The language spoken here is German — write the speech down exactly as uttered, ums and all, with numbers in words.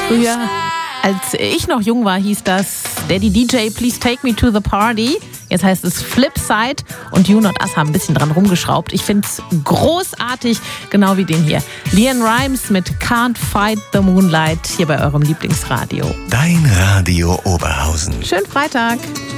Früher, als ich noch jung war, hieß das Daddy D J, please take me to the party. Jetzt heißt es Flipside und June und Us haben ein bisschen dran rumgeschraubt. Ich finde es großartig, genau wie den hier. Leon Rimes mit Can't Fight the Moonlight hier bei eurem Lieblingsradio. Dein Radio Oberhausen. Schönen Freitag.